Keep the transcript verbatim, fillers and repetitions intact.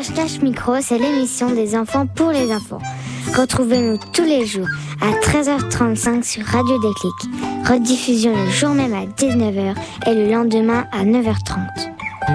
Cache Cache Micro, c'est l'émission des enfants pour les enfants. Retrouvez-nous tous les jours à treize heures trente-cinq sur Radio Déclic. Rediffusion le jour même à dix-neuf heures et le lendemain à neuf heures trente.